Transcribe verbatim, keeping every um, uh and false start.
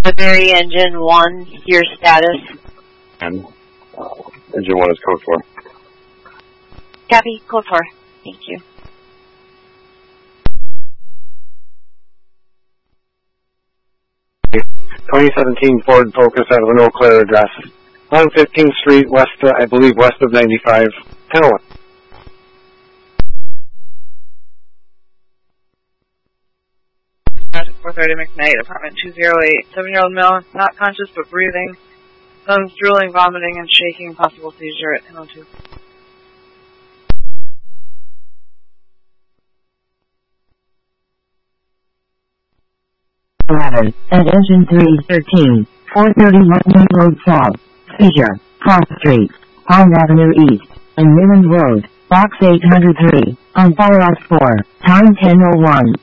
Primary engine one, your status. And uh, engine one is code four. Copy, code four. Thank you. twenty seventeen Ford Focus at an Eau Claire address. On fifteenth Street, west, uh, I believe west of ninety-five. Hello. four thirty McKnight, apartment two oh eight. Seven-year-old male, not conscious but breathing. Thumbs drooling, vomiting, and shaking. Possible seizure at ten oh two. eleven, at engine three thirteen, four thirty-one Main Road South, seizure, Cross Street, Palm Avenue East, and Midland Road, box eight hundred three, on Fire four, time ten oh one.